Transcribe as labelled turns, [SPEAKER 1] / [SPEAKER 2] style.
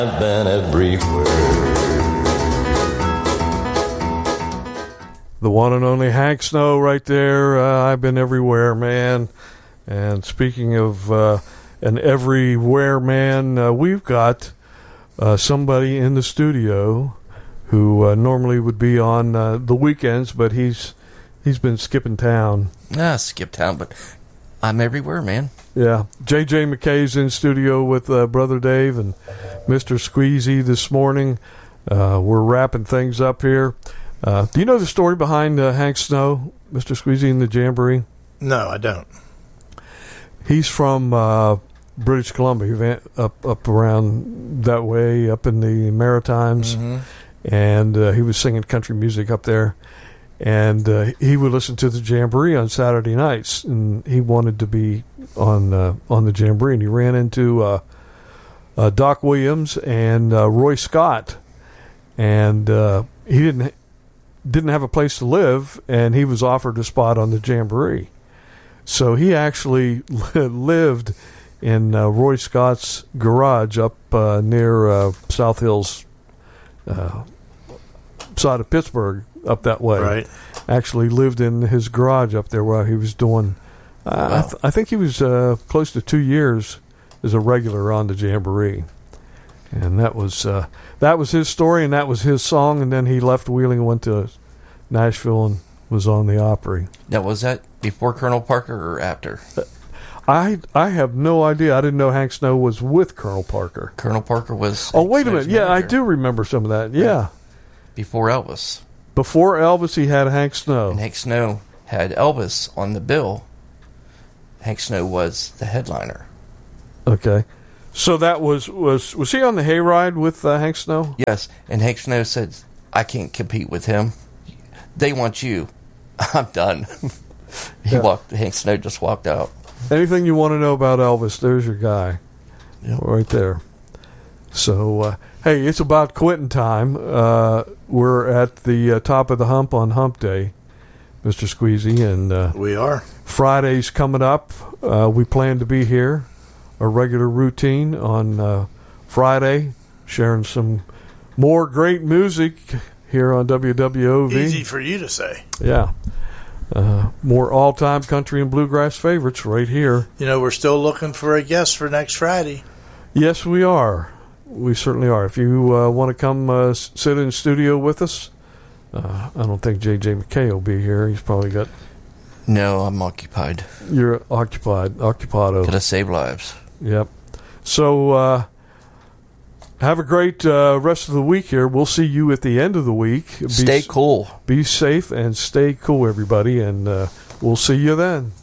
[SPEAKER 1] I've been everywhere.
[SPEAKER 2] The one and only Hank Snow right there. I've been everywhere, man. And speaking of an everywhere man, we've got somebody in the studio who normally would be on the weekends, but he's been skipping town.
[SPEAKER 3] Skip town, but I'm everywhere, man.
[SPEAKER 2] Yeah. J.J. McKay's in studio with Brother Dave and Mr. Squeezy this morning. We're wrapping things up here. Do you know the story behind Hank Snow, Mr. Squeezy, and the Jamboree?
[SPEAKER 4] No, I don't.
[SPEAKER 2] He's from British Columbia, up around that way, up in the Maritimes, and he was singing country music up there. And he would listen to the Jamboree on Saturday nights, and he wanted to be on the Jamboree. And he ran into Doc Williams and Roy Scott, and he didn't have a place to live, and he was offered a spot on the Jamboree. So he actually lived in Roy Scott's garage up near South Hills, side of Pittsburgh, up that way.
[SPEAKER 4] Right.
[SPEAKER 2] Actually lived in his garage up there while he was doing,
[SPEAKER 3] Wow.
[SPEAKER 2] I think he was close to 2 years as a regular on the Jamboree. And that was his story, and that was his song. And then he left Wheeling and went to Nashville and was on the Opry.
[SPEAKER 3] Now, was that before Colonel Parker or after?
[SPEAKER 2] I have no idea. I didn't know Hank Snow was with Colonel Parker.
[SPEAKER 3] Colonel Parker was...
[SPEAKER 2] Oh, wait a minute.
[SPEAKER 3] Snow's
[SPEAKER 2] Yeah, I
[SPEAKER 3] manager.
[SPEAKER 2] do remember some of that. Yeah.
[SPEAKER 3] Before Elvis.
[SPEAKER 2] Before Elvis, he had Hank Snow.
[SPEAKER 3] And Hank Snow had Elvis on the bill. Hank Snow was the headliner.
[SPEAKER 2] Okay. So that was he on the hayride with Hank Snow?
[SPEAKER 3] Yes, and Hank Snow said, I can't compete with him. They want you. I'm done. Hank Snow just walked out.
[SPEAKER 2] Anything you want to know about Elvis, there's your guy.
[SPEAKER 3] Yep.
[SPEAKER 2] Right there. So, hey, it's about quitting time. We're at the top of the hump on Hump Day, Mr. Squeezy, and
[SPEAKER 4] We are.
[SPEAKER 2] Friday's coming up. We plan to be here, a regular routine on Friday, sharing some more great music here on WWOV.
[SPEAKER 4] Easy for you to say.
[SPEAKER 2] Yeah. More all-time country and bluegrass favorites right here.
[SPEAKER 4] You know, we're still looking for a guest for next Friday.
[SPEAKER 2] Yes, we are. We certainly are. If you want to come sit in studio with us, I don't think J.J. McKay will be here. He's probably got...
[SPEAKER 3] No, I'm occupied.
[SPEAKER 2] You're occupado.
[SPEAKER 3] Gotta save lives.
[SPEAKER 2] Yep. So, have a great rest of the week here. We'll see you at the end of the week.
[SPEAKER 3] Stay cool.
[SPEAKER 2] Be safe and stay cool, everybody, and we'll see you then.